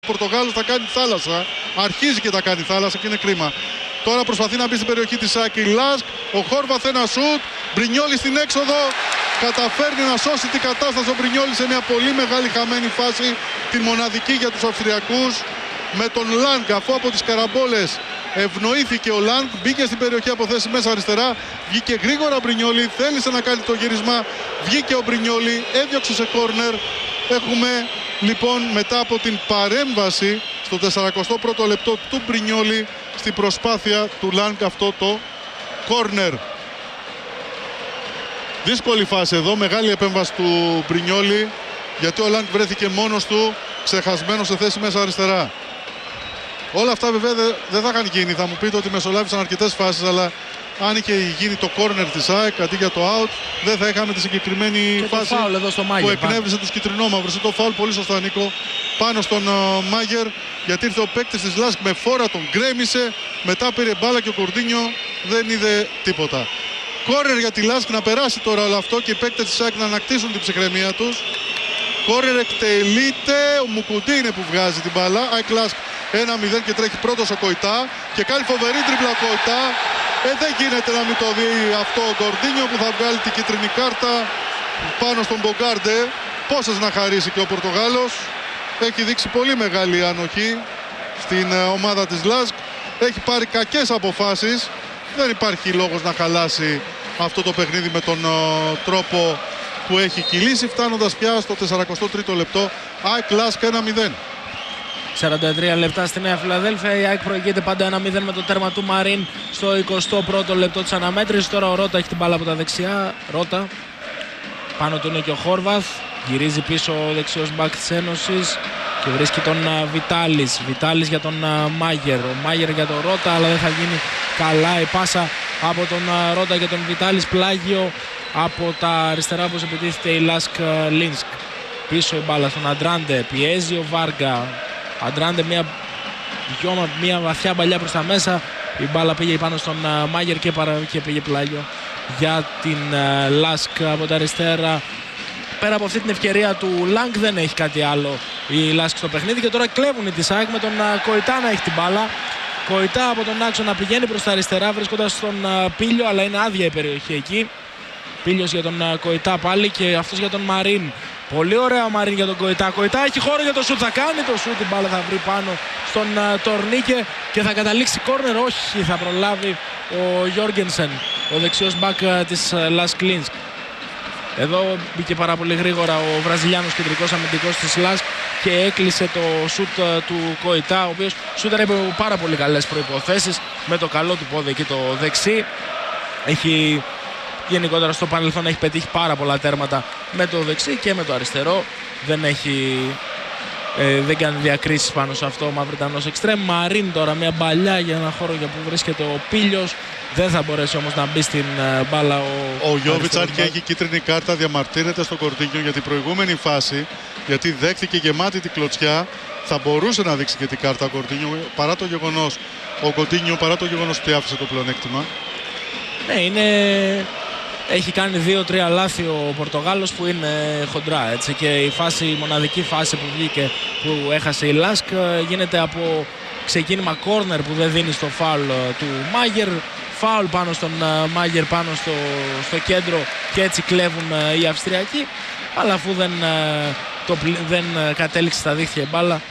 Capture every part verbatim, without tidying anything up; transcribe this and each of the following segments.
Ο Πορτογάλος θα κάνει θάλασσα, αρχίζει και τα κάνει θάλασσα και είναι κρίμα. Τώρα προσπαθεί να μπει στην περιοχή της Άκη Λάσκ, ο Χόρβαθ ένα σουτ, Μπρινιόλι στην έξοδο, καταφέρνει να σώσει την κατάσταση ο Μπρινιόλι σε μια πολύ μεγάλη χαμένη φάση, την μοναδική για τους Αυστριακούς, με τον Λάνγκ, αφού από τις καραμπόλες ευνοήθηκε ο Λάνγκ, μπήκε στην περιοχή από θέση μέσα αριστερά, βγήκε γρήγορα ο Μπρινιόλι, θέλησε να κάνει το γύρισμα, βγήκε ο Μπρινιόλι, έδιωξε σε κόρνερ. Έχουμε λοιπόν μετά από την παρέμβαση στο τεσσαρακοστό πρώτο λεπτό του Μπρινιόλι στην προσπάθεια του Λάνγκ αυτό το κόρνερ. Δύσκολη φάση εδώ, μεγάλη επέμβαση του Μπρινιόλι, γιατί ο Λάνγκ βρέθηκε μόνος του, ξεχασμένος σε θέση μέσα αριστερά. Όλα αυτά βέβαια δεν δε θα είχαν γίνει. Θα μου πείτε ότι μεσολάβησαν αρκετές φάσεις, αλλά αν είχε γίνει το corner της ΑΕΚ αντί για το out, δεν θα είχαμε τη συγκεκριμένη και φάση που εκνεύρισε τους κυτρινόμαυρους. Το φάουλ, πολύ σωστά Νίκο, πάνω στον uh, Μάγερ, γιατί ήρθε ο παίκτης της Λάσκ με φόρα, τον γκρέμισε, μετά πήρε μπάλα και ο Κορντίνιο δεν είδε τίποτα. Κόρνερ για τη Λάσκ, να περάσει τώρα όλο αυτό και οι παίκτες της ΑΕΚ να ανακτήσουν την ψυχραιμία τους. Κόρνερ εκτελείται, ο Μουκουντή είναι που βγάζει την μπάλα. ΑΕΚ Λάσκ ένα μηδέν και τρέχει πρώτος ο Κοϊτά και κάνει φοβερή τριπλα Κοϊτά. Ε, δεν γίνεται να μην το δει αυτό ο Κορντίνιο που θα βγάλει την κίτρινη κάρτα πάνω στον Μπογκάρντε. Πόσες να χαρίσει και ο Πορτογάλος. Έχει δείξει πολύ μεγάλη ανοχή στην ομάδα της Λάσκ. Έχει πάρει κακές αποφάσεις. Δεν υπάρχει λόγος να χαλάσει αυτό το παιχνίδι με τον uh, τρόπο που έχει κυλήσει, φτάνοντας πια στο τεσσαρακοστό τρίτο λεπτό. ΑΕΚ Λάσκ ένα μηδέν. σαράντα τρία λεπτά στη Νέα Φιλαδέλφια. Η ΑΕΚ προηγείται πάντα ένα μηδέν με το τέρμα του Μαρίν στο εικοστό πρώτο λεπτό της αναμέτρησης. Τώρα ο Ρώτα έχει την μπάλα από τα δεξιά. Ρώτα. Πάνω του είναι και ο Χόρβαθ. Γυρίζει πίσω ο δεξιός μπακ της Ένωσης και βρίσκει τον Βιτάλης. Βιτάλης για τον Μάγερ. Ο Μάγερ για τον Ρώτα, αλλά δεν θα γίνει καλά η πάσα από τον Ρώτα και τον Βιτάλης. Πλάγιο από τα αριστερά όπως επιτίθεται η Λάσκ Λίνσκ. Πίσω η μπάλα στον Αντράντε. Πιέζει ο Βάργα. Αντράντε μια, μια βαθιά μπαλιά προς τα μέσα. Η μπάλα πήγε πάνω στον uh, Μάγερ και, παρα, και πήγε πλάγιο για την uh, Λάσκ από τα αριστερά. Πέρα από αυτή την ευκαιρία του Λάνγκ δεν έχει κάτι άλλο η Λάσκ στο παιχνίδι. Και τώρα κλέβουν η της ΑΕΚ με τον uh, Κοϊτά να έχει την μπάλα. Κοϊτά από τον άξονα να πηγαίνει προς τα αριστερά βρίσκοντας τον uh, Πίλιο, αλλά είναι άδεια η περιοχή εκεί. Πίλιος για τον uh, Κοϊτά πάλι και αυτός για τον Μαρίν. Πολύ ωραία ο Μαρίν για τον Κοϊτά. Κοϊτά έχει χώρο για το σουτ. Θα κάνει το σουτ. Την μπάλα θα βρει πάνω στον uh, Τορνίκε και θα καταλήξει κόρνερ. Όχι, θα προλάβει ο Γιόργενσεν, ο δεξιός μπακ uh, της uh, Λάσκ Λίνσκ. Εδώ μπήκε πάρα πολύ γρήγορα ο Βραζιλιάνος κεντρικός αμυντικός της Λάσκ και έκλεισε το σουτ uh, του Κοϊτά, ο οποίος σούταρε με πάρα πολύ καλές προϋποθέσεις με το καλό του πόδι εκεί το δεξί. Έχει γενικότερα στο παρελθόν έχει πετύχει πάρα πολλά τέρματα με το δεξί και με το αριστερό. Δεν έχει ε, δεν κάνει διακρίσεις πάνω σε αυτό ο Μαυριτανός εξτρέμ. Μαρίν τώρα μια μπαλιά για ένα χώρο για που βρίσκεται ο Πίλιος. Δεν θα μπορέσει όμως να μπει στην uh, μπάλα ο Ο Γιόβιτς, αν και έχει κίτρινη κάρτα, διαμαρτύρεται στο Κορντίνιο για την προηγούμενη φάση, γιατί δέχτηκε γεμάτη την κλωτσιά. Θα μπορούσε να δείξει και την κάρτα ο Κορντίνιο, παρά το γεγονός ο Κορντίνιο, παρά το γεγονός ότι άφησε το πλεονέκτημα. Ναι, είναι... Έχει κάνει δύο τρία λάθη ο Πορτογάλος που είναι χοντρά, έτσι, και η φάση, η μοναδική φάση που βγήκε, που έχασε η Λάσκ, γίνεται από ξεκίνημα κόρνερ που δεν δίνει στο φάουλ του Μάγερ. Φάουλ πάνω στον Μάγερ, πάνω στο, στο κέντρο, και έτσι κλέβουν οι Αυστριακοί. Αλλά αφού δεν, το, δεν κατέληξε στα δίχτυα η μπάλα,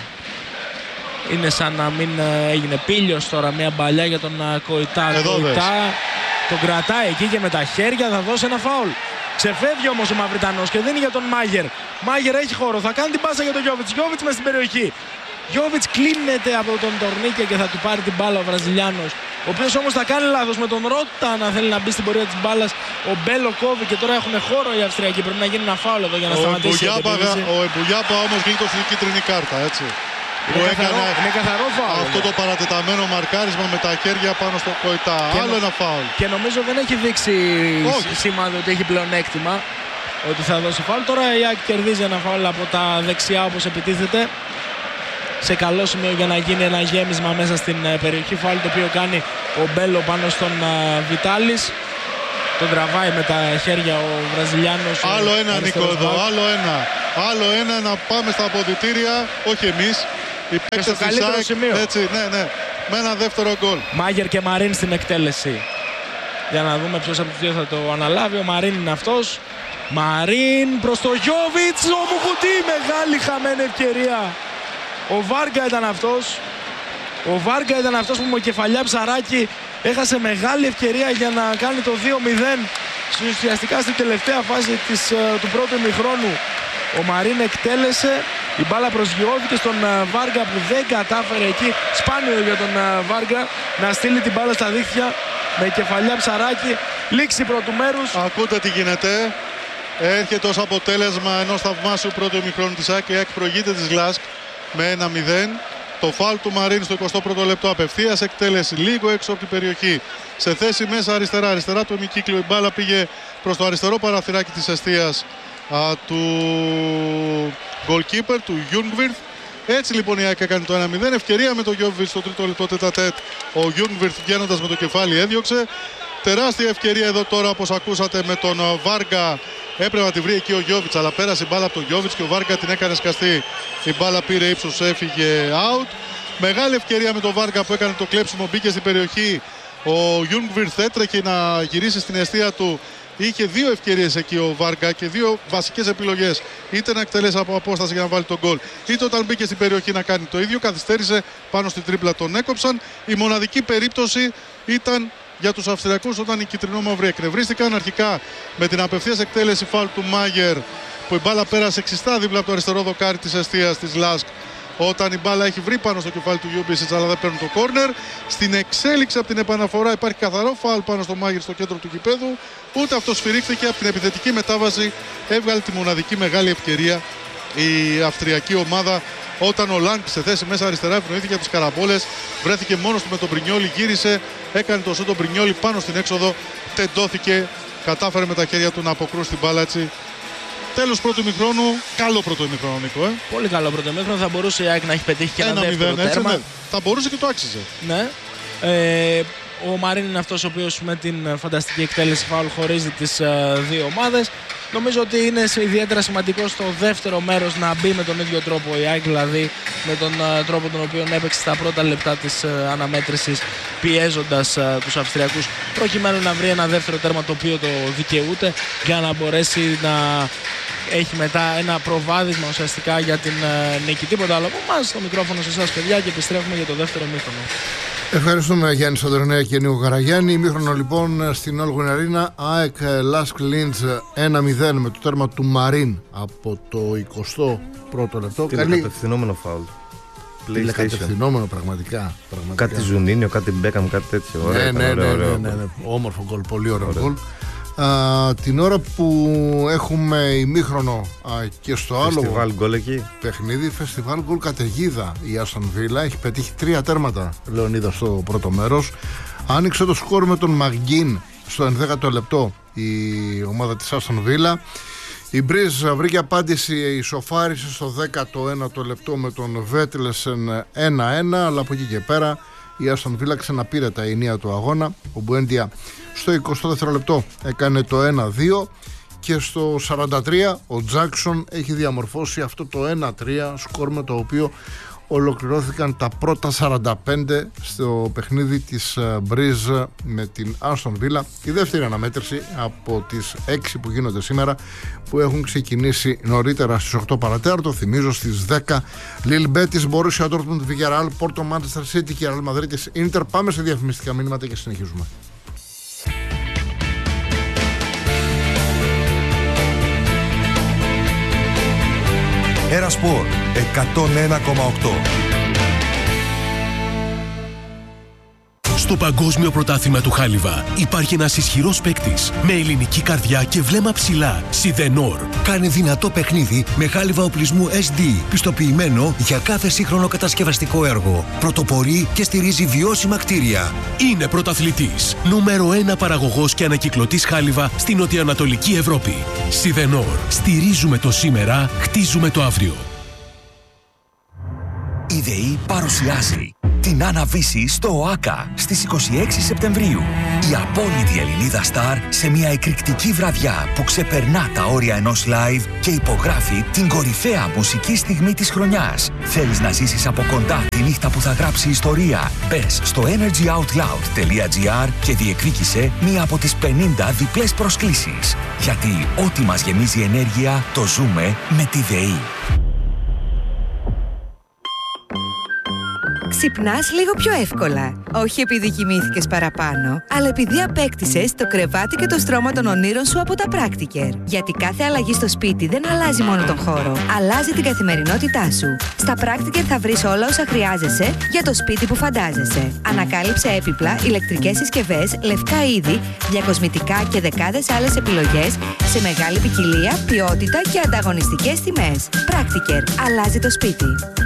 είναι σαν να μην έγινε. Πίλιος τώρα, μια μπαλιά για τον Κοϊτά. Κοϊτά τον κρατάει εκεί και με τα χέρια θα δώσει ένα φάουλ. Ξεφεύγει όμως ο Μαυριτανός και δίνει για τον Μάγερ. Μάγερ έχει χώρο, θα κάνει την πάσα για τον Γιόβιτς. Γιόβιτς μες στην περιοχή. Γιόβιτς κλείνεται από τον Τορνίκε και θα του πάρει την μπάλα ο Βραζιλιάνος, ο οποίος όμως θα κάνει λάθος με τον Ρώτα να θέλει να μπει στην πορεία της μπάλας. Ο Μπέλο κόβει και τώρα έχουν χώρο οι Αυστριακοί. Πρέπει να γίνει ένα φάουλ εδώ για να ο σταματήσει. Ο Εμπουγιάπα όμως γλίτωσε την κίτρινη κάρτα, έτσι. Είναι, καθαρό, είναι καθαρό φάουλ. Αυτό το παρατεταμένο μαρκάρισμα με τα χέρια πάνω στο Κοϊτά. Και άλλο νο... ένα φάουλ. Και νομίζω δεν έχει δείξει σημάδι ότι έχει πλεονέκτημα, ότι θα δώσει φάουλ. Τώρα η ΑΕΚ κερδίζει ένα φάουλ από τα δεξιά όπως επιτίθεται. Σε καλό σημείο για να γίνει ένα γέμισμα μέσα στην περιοχή. Φάουλ το οποίο κάνει ο Μπέλο πάνω στον Βιτάλης. Τον τραβάει με τα χέρια ο Βραζιλιάνος. Άλλο ένα, Νίκο, εδώ. Άλλο ένα. Άλλο ένα να πάμε στα αποδυτήρια. Όχι εμείς. οι παίκτες της ΑΕΚ, έτσι, ναι, ναι, με ένα δεύτερο γκολ. Μάγερ και Μαρίν στην εκτέλεση. Για να δούμε ποιος από τους δύο θα το αναλάβει. Ο Μαρίν είναι αυτός. Μαρίν προς το Γιόβιτς. Ο Μουκουτί, μεγάλη χαμένη ευκαιρία. Ο Βάργκα ήταν αυτός. Ο Βάργκα ήταν αυτός που με κεφαλιά Ψαράκη έχασε μεγάλη ευκαιρία για να κάνει το δύο μηδέν. Ουσιαστικά στην τελευταία φάση της, του πρώτου ημιχρόνου. Ο Μαρίν εκτέλεσε. Η μπάλα προσγειώθηκε στον Βάργκα που δεν κατάφερε εκεί. Σπάνιο για τον Βάργκα να στείλει την μπάλα στα δίχτυα με κεφαλιά Ψαράκη. Λήξη πρώτου μέρους. Ακούτε τι γίνεται. Έρχεται ως αποτέλεσμα ενός θαυμάσιου πρώτου ημιχρόνου της ΑΕΚ. Η ΑΕΚ προηγείται της Λάσκ με ένα μηδέν. Το φάουλ του Μαρίν στο εικοστό πρώτο λεπτό, απευθείας εκτέλεση, λίγο έξω από την περιοχή. Σε θέση μέσα αριστερά, αριστερά του ημικύκλου. Η μπάλα πήγε προς το αριστερό παραθυράκι της εστίας α, του goalkeeper, του Γιούγκβιρθ. Έτσι λοιπόν η ΑΕΚ έκανε το ένα μηδέν. Ευκαιρία με τον Γιόβιτς στο τρίτο λεπτό τετατέτ. Ο Γιούγκβιρθ βγαίνοντας με το κεφάλι έδιωξε. Τεράστια ευκαιρία εδώ τώρα, όπως ακούσατε, με τον Βάργκα. Έπρεπε να τη βρει εκεί ο Γιόβιτς, αλλά πέρασε η μπάλα από τον Γιόβιτς και ο Βάργκα την έκανε σκαστή. Η μπάλα πήρε ύψος, έφυγε out. Μεγάλη ευκαιρία με τον Βάργκα που έκανε το κλέψιμο, μπήκε στην περιοχή. Ο Γιούγκβιρθ έτρεχε να γυρίσει στην αιστεία του. Είχε δύο ευκαιρίες εκεί ο Βάργκα και δύο βασικές επιλογές. Είτε να εκτελέσει από απόσταση για να βάλει τον γκολ, είτε όταν μπήκε στην περιοχή να κάνει το ίδιο. Καθυστέρησε πάνω στην τρίπλα, τον έκοψαν. Η μοναδική περίπτωση ήταν για τους Αυστριακούς όταν οι κυτρινόμαυροι εκνευρίστηκαν αρχικά με την απευθείας εκτέλεση φάουλ του Μάγερ, που η μπάλα πέρασε ξιστά δίπλα από το αριστερό δοκάρι της εστίας της Λάσκ, όταν η μπάλα έχει βρει πάνω στο κεφάλι του Γιούμπισιτς αλλά δεν παίρνουν το κόρνερ. Στην εξέλιξη από την επαναφορά υπάρχει καθαρό φάουλ πάνω στο Μάγερ στο κέντρο του γηπέδου. Ούτε αυτό σφυρίχθηκε. Από την επιθετική μετάβαση έβγαλε τη μοναδική μεγάλη ευκαιρία η αυστριακή ομάδα, όταν ο Λάνγκ σε θέση μέσα αριστερά ευνοήθηκε από τις καραμπόλες, βρέθηκε μόνος του με τον Μπρινιόλι, γύρισε, έκανε το σούτ τον Μπρινιόλι πάνω στην έξοδο, τεντώθηκε, κατάφερε με τα χέρια του να αποκρούσει την μπάλα έτσι. Τέλος πρώτου ημιχρόνου, καλό πρώτο ημιχρόνο, Νίκο. Ε. Πολύ καλό πρώτο ημιχρόνο. Θα μπορούσε η ΑΕΚ να έχει πετύχει και ένα, ένα δεύτερο μηδέν, τέρμα. Έτσι, ναι. Θα μπορούσε και το άξιζε. Ναι. Ε, ο Μαρίν είναι αυτός ο οποίος με την φανταστική εκτέλεση φάουλ χωρίζει τις uh, δύο ομάδες. Νομίζω ότι είναι ιδιαίτερα σημαντικό στο δεύτερο μέρος να μπει με τον ίδιο τρόπο η ΑΕΚ, δηλαδή με τον uh, τρόπο τον οποίο έπαιξε στα πρώτα λεπτά της uh, αναμέτρησης, πιέζοντας uh, τους Αυστριακούς προκειμένου να βρει ένα δεύτερο τέρμα το οποίο το δικαιούται, για να μπορέσει να έχει μετά ένα προβάδισμα ουσιαστικά για την uh, νίκη. Τίποτα άλλο από εμάς, το μικρόφωνο σε εσάς παιδιά, και επιστρέφουμε για το δεύτερο μήχρονο. Ευχαριστούμε Γιάννη Σαντρονέα και Νίκο Καραγιάννη. Μήχρονο λοιπόν στην Όλγουιν Αρίνα. ΑΕΚ Λάσκ Λίντς ένα μηδέν με το τέρμα του Μαρίν από το εικοστό πρώτο λεπτό. Τηλεκατευθυνόμενο φάουλ. Τηλεκατευθυνόμενο πραγματικά, πραγματικά. Κάτι Ζουνίνιο, κάτι Μπέκαμ, κάτι τέτοιο. Ωραία, ναι, ναι, ωραίο, ναι, ωραίο. ναι, ναι, ναι. Όμορφο γκολ, πολύ ωραίο γκολ. Uh, την ώρα που έχουμε ημίχρονο uh, και στο άλλο φεστιβάλ γκολ εκεί. παιχνίδι, φεστιβάλ γκολ καταιγίδα, η Άστον Βίλα έχει πετύχει τρία τέρματα, Λεωνίδα, στο πρώτο μέρος. Άνοιξε το σκορ με τον Μαγκίν στο ενδέκατο λεπτό η ομάδα της Άστον Βίλα. Η Μπριζ βρήκε απάντηση, ισοφάρισε στο δέκατο ένατο λεπτό με τον Βέτλεσεν ένα ένα, αλλά από εκεί και πέρα η Άστον Βίλα ξαναπήρε τα ενία του αγώνα. Ο Μπουέντια στο εικοστό δεύτερο λεπτό έκανε το ένα δύο και στο σαράντα τρία ο Τζάκσον έχει διαμορφώσει αυτό το ένα τρία, σκορ με το οποίο ολοκληρώθηκαν τα πρώτα σαράντα πέντε στο παιχνίδι της Μπριζ με την Άστον Βίλα. Η δεύτερη αναμέτρηση από τις έξι που γίνονται σήμερα, που έχουν ξεκινήσει νωρίτερα στις οκτώ παρατέταρτο. Θυμίζω στις δέκα Λιλ Μπέτις, Μπορούσια Ντόρτμουντ, Βιγιαρεάλ, Πόρτο, Μάντσεστερ Σίτι και Ρεάλ Μαδρίτης, Ίντερ. Πάμε σε διαφημιστικά μηνύματα και συνεχίζουμε. Ερασπορ εκατόν ένα κόμμα οκτώ. Στο Παγκόσμιο Πρωτάθλημα του Χάλιβα υπάρχει ένας ισχυρός παίκτης με ελληνική καρδιά και βλέμμα ψηλά. Σιδενόρ. Κάνει δυνατό παιχνίδι με χάλιβα οπλισμού ες ντι, πιστοποιημένο για κάθε σύγχρονο κατασκευαστικό έργο. Πρωτοπορεί και στηρίζει βιώσιμα κτίρια. Είναι πρωταθλητής. Νούμερο ένα παραγωγός και ανακυκλωτής χάλιβα στην νοτιοανατολική Ευρώπη. Σιδενόρ. Στηρίζουμε το σήμερα, χτίζουμε το αύριο. Η ΔΕΗ παρουσιάζει την Άννα Βύση στο ΟΑΚΑ στις είκοσι έξι Σεπτεμβρίου. Η απόλυτη Ελληνίδα Σταρ σε μια εκρηκτική βραδιά που ξεπερνά τα όρια ενός live και υπογράφει την κορυφαία μουσική στιγμή της χρονιάς. Θέλεις να ζήσεις από κοντά τη νύχτα που θα γράψει ιστορία? Μπες στο energyoutloud.gr και διεκδίκησε μία από τις πενήντα διπλές προσκλήσεις. Γιατί ό,τι μας γεμίζει ενέργεια το ζούμε με τη ΔΕΗ. Ξυπνάς λίγο πιο εύκολα. Όχι επειδή κοιμήθηκες παραπάνω, αλλά επειδή απέκτησες το κρεβάτι και το στρώμα των ονείρων σου από τα Practiker. Γιατί κάθε αλλαγή στο σπίτι δεν αλλάζει μόνο τον χώρο, αλλάζει την καθημερινότητά σου. Στα Practiker θα βρεις όλα όσα χρειάζεσαι για το σπίτι που φαντάζεσαι. Ανακάλυψε έπιπλα, ηλεκτρικές συσκευές, λευκά είδη, διακοσμητικά και δεκάδες άλλες επιλογές σε μεγάλη ποικιλία, ποιότητα και ανταγωνιστικές τιμές. Practiker. Αλλάζει το σπίτι.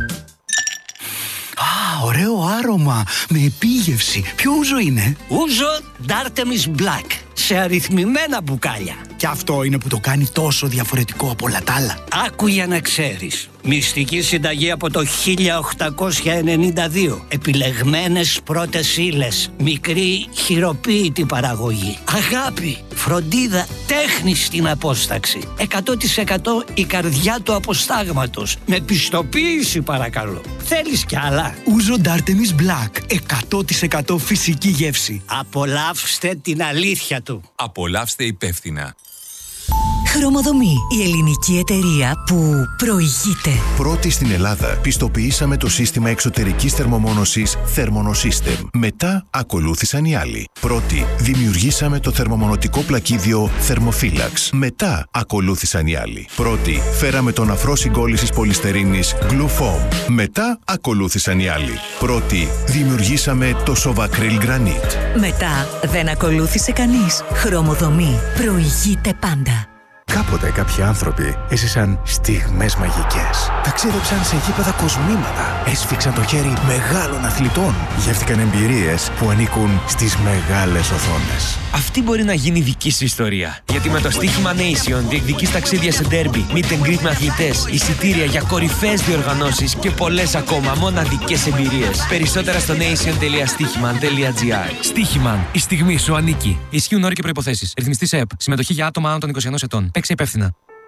Α, ωραίο άρωμα, με επίγευση. Ποιο ούζο είναι? Ούζο D'Artemis Black, σε αριθμημένα μπουκάλια. Και αυτό είναι που το κάνει τόσο διαφορετικό από όλα τα άλλα. Άκου για να ξέρεις. Μυστική συνταγή από το χίλια οκτακόσια ενενήντα δύο. Επιλεγμένες πρώτες ύλες. Μικρή χειροποίητη παραγωγή. Αγάπη, φροντίδα, τέχνη στην απόσταξη. εκατό τοις εκατό η καρδιά του αποστάγματος. Με πιστοποίηση παρακαλώ. Θέλεις κι άλλα? Ούζο D'Artemis Black. εκατό τοις εκατό φυσική γεύση. Απολαύστε την αλήθεια του. Απολαύστε υπεύθυνα. Χρωμοδομή, η ελληνική εταιρεία που προηγείται. Πρώτη στην Ελλάδα πιστοποιήσαμε το σύστημα εξωτερικής θερμομόνωσης Thermonosystem. Μετά ακολούθησαν οι άλλοι. Πρώτη δημιουργήσαμε το θερμομονωτικό πλακίδιο Thermophilax. Μετά ακολούθησαν οι άλλοι. Πρώτη φέραμε τον αφρό συγκόλλησης πολυστερίνης Glufoam. Μετά ακολούθησαν οι άλλοι. Πρώτη δημιουργήσαμε το Sovacryl Granite. Μετά δεν ακολούθησε κανείς. Χρωμοδομή, προηγείται πάντα. Κάποτε κάποιοι άνθρωποι έζησαν στιγμές μαγικές. Ταξίδεψαν σε γήπεδα κοσμήματα. Έσφιξαν το χέρι μεγάλων αθλητών. Γεύτηκαν εμπειρίες που ανήκουν στις μεγάλες οθόνες. Αυτή μπορεί να γίνει δική σου ιστορία. Γιατί με το στοίχημα Nation διεκδικείς ταξίδια σε ντέρμπι, meet and greet με αθλητές, εισιτήρια για κορυφαίες διοργανώσεις και πολλές ακόμα μοναδικές εμπειρίες. Περισσότερα στο nation τελεία στοίχημαν τελεία gr. Στοίχημαν. Η στιγμή σου ανήκει. Ισχύουν όροι και προϋποθέσεις. Ρυθμιστής ΕΕΠ. Συμμετοχή για άτομα άνω των είκοσι ενός ετών. Παίξε υπεύθυνα.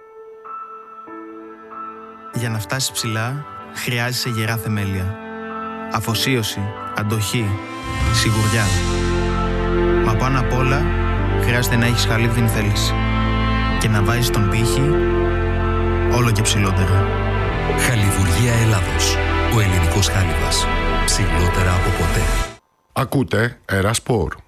Για να φτάσεις ψηλά, χρειάζεσαι γερά θεμέλια. Αφοσίωση, αντοχή, σιγουριά. Μα πάνω απ' όλα, χρειάζεται να έχεις χαλίβδιν θέληση. Και να βάζεις τον πύχη όλο και ψηλότερα. Χαλιβουργία Ελλάδος. Ο ελληνικός χάλιβας. Ψηλότερα από ποτέ. Ακούτε Ερασπορ.